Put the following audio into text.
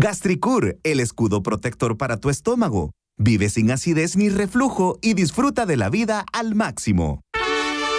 Gastricur, el escudo protector para tu estómago. Vive sin acidez ni reflujo y disfruta de la vida al máximo.